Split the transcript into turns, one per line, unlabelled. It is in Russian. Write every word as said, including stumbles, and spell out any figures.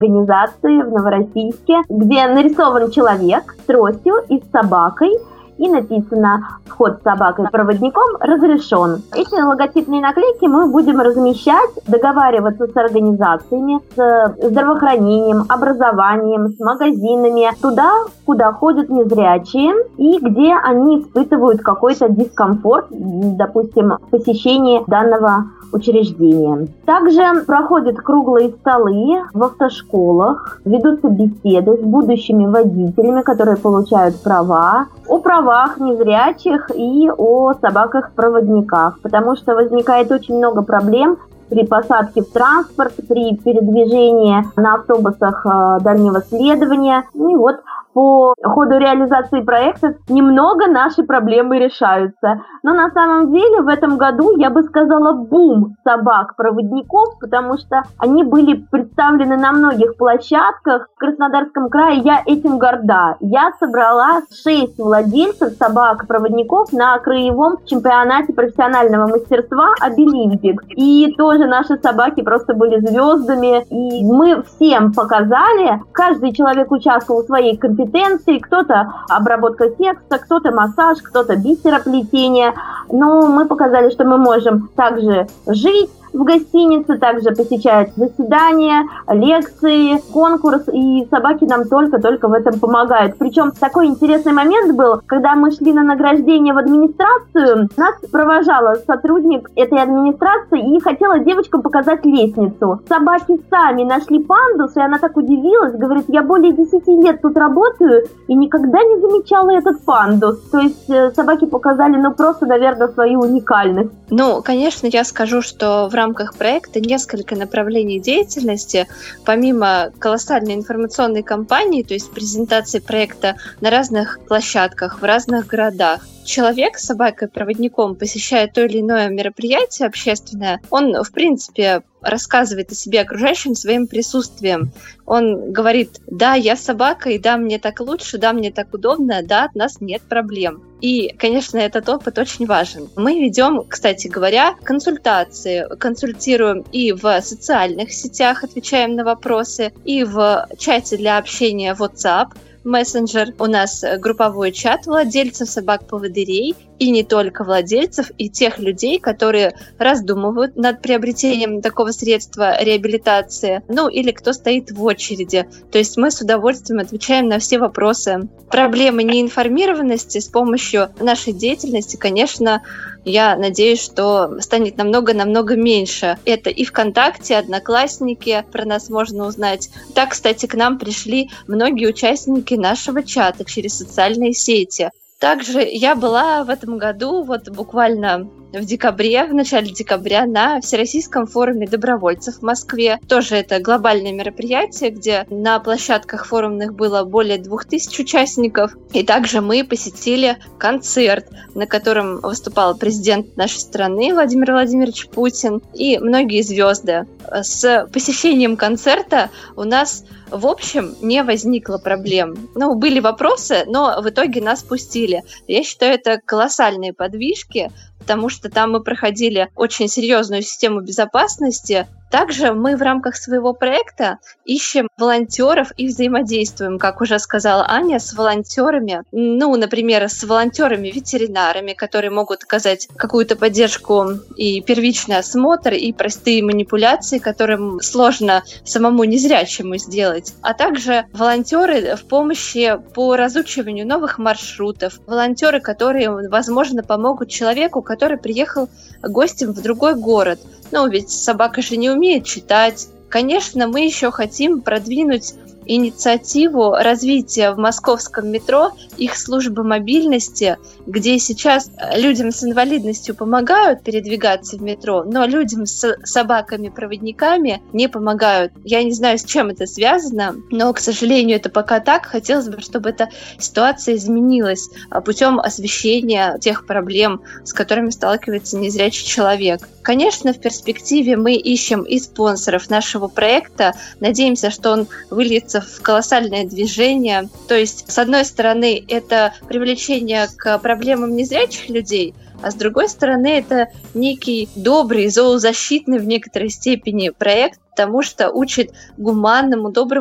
организации в Новороссийске, где нарисован человек с тростью и с собакой, и написано «Вход с собакой-проводником разрешен». Эти логотипные наклейки мы будем размещать, договариваться с организациями, с здравоохранением, образованием, с магазинами, туда, куда ходят незрячие, и где они испытывают какой-то дискомфорт, допустим, в посещении данного учреждения. Также проходят круглые столы в автошколах, ведутся беседы с будущими водителями, которые получают права, о правах незрячих и о собаках-проводниках, потому что возникает очень много проблем при посадке в транспорт, при передвижении на автобусах дальнего следования. И вот по ходу реализации проекта немного наши проблемы решаются. Но на самом деле в этом году, я бы сказала, бум собак-проводников, потому что они были представлены на многих площадках. В Краснодарском крае я этим горда. Я собрала шесть владельцев собак-проводников на краевом чемпионате профессионального мастерства «Обилимпик». И тоже наши собаки просто были звездами. И мы всем показали, каждый человек участвовал в своей компетенции, кто-то обработка текста, кто-то массаж, кто-то бисероплетение. Но мы показали, что мы можем также жить в гостинице, также посещать заседания, лекции, конкурс, и собаки нам только-только в этом помогают. Причем такой интересный момент был, когда мы шли на награждение в администрацию, нас провожала сотрудник этой администрации и хотела девочкам показать лестницу. Собаки сами нашли пандус, и она так удивилась, говорит, я более десяти лет тут работаю и никогда не замечала этот пандус. То есть собаки показали, ну, просто, наверное, свою уникальность.
Ну, конечно, я скажу, что в рамках проекта несколько направлений деятельности, помимо колоссальной информационной кампании, то есть презентации проекта на разных площадках, в разных городах. Человек с собакой-проводником, посещая то или иное мероприятие общественное, он, в принципе, рассказывает о себе окружающим своим присутствием. Он говорит, да, я собака, и да, мне так лучше, да, мне так удобно, да, от нас нет проблем. И, конечно, этот опыт очень важен. Мы ведем, кстати говоря, консультации, консультируем и в социальных сетях, отвечаем на вопросы, и в чате для общения WhatsApp, мессенджер. У нас групповой чат владельцев собак-поводырей, и не только владельцев, и тех людей, которые раздумывают над приобретением такого средства реабилитации, ну или кто стоит в очереди. То есть мы с удовольствием отвечаем на все вопросы. Проблемы неинформированности с помощью нашей деятельности, конечно, я надеюсь, что станет намного-намного меньше. Это и ВКонтакте, Одноклассники, про нас можно узнать. Так, кстати, к нам пришли многие участники нашего чата через социальные сети. Также я была в этом году, вот буквально в декабре, в начале декабря, на Всероссийском форуме добровольцев в Москве. Тоже это глобальное мероприятие, где на площадках форумных было более двух тысяч участников. И также мы посетили концерт, на котором выступал президент нашей страны Владимир Владимирович Путин и многие звезды. С посещением концерта у нас в общем не возникло проблем. Ну, были вопросы, но в итоге нас пустили. Я считаю, это колоссальные подвижки, потому что там мы проходили очень серьезную систему безопасности. Также мы в рамках своего проекта ищем волонтеров и взаимодействуем, как уже сказала Аня, с волонтерами. Ну, например, с волонтерами-ветеринарами, которые могут оказать какую-то поддержку и первичный осмотр, и простые манипуляции, которым сложно самому незрячему сделать. А также волонтеры в помощи по разучиванию новых маршрутов. Волонтеры, которые, возможно, помогут человеку, который приехал гостем в другой город. Ну, ведь собака же не умеет читать. Конечно, мы еще хотим продвинуть инициативу развития в московском метро их службы мобильности, где сейчас людям с инвалидностью помогают передвигаться в метро, но людям с собаками-проводниками не помогают. Я не знаю, с чем это связано, но, к сожалению, это пока так. Хотелось бы, чтобы эта ситуация изменилась путем освещения тех проблем, с которыми сталкивается незрячий человек. Конечно, в перспективе мы ищем и спонсоров нашего проекта, надеемся, что он выльется в колоссальное движение. То есть, с одной стороны, это привлечение к проблемам незрячих людей, а с другой стороны, это некий добрый, зоозащитный в некоторой степени проект, потому что учит гуманному, доброму